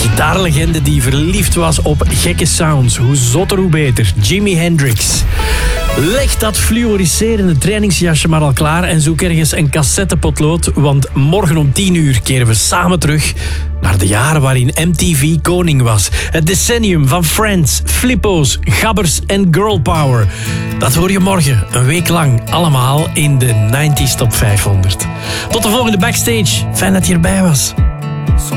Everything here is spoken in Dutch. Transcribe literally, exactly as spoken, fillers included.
gitaarlegende die verliefd was op gekke sounds. Hoe zotter, hoe beter. Jimi Hendrix. Leg dat fluoriserende trainingsjasje maar al klaar en zoek ergens een cassettepotlood, want morgen om tien uur keren we samen terug naar de jaren waarin M T V koning was. Het decennium van Friends, Flippo's, Gabbers en Girl Power. Dat hoor je morgen, een week lang, allemaal in de negentig Top vijfhonderd. Tot de volgende Backstage. Fijn dat je erbij was.